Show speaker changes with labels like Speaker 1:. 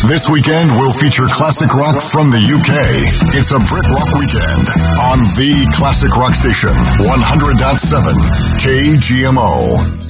Speaker 1: This weekend will feature classic rock from the UK. It's a Brit Rock weekend on the Classic Rock Station, 100.7 KGMO.